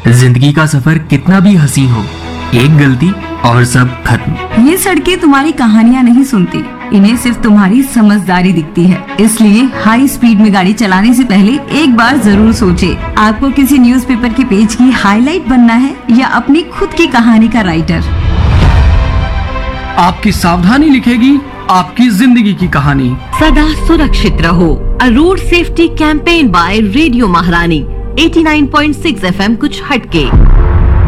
जिंदगी का सफर कितना भी हसीन हो, एक गलती और सब खत्म। ये सड़कें तुम्हारी कहानियाँ नहीं सुनती, इन्हें सिर्फ तुम्हारी समझदारी दिखती है। इसलिए हाई स्पीड में गाड़ी चलाने से पहले एक बार जरूर सोचे। आपको किसी न्यूज़पेपर के पेज की हाईलाइट बनना है या अपनी खुद की कहानी का राइटर। आपकी सावधानी लिखेगी आपकी जिंदगी की कहानी। सदा सुरक्षित रहो। अ road safety campaign bye radio महारानी 89.6 FM कुछ हटके।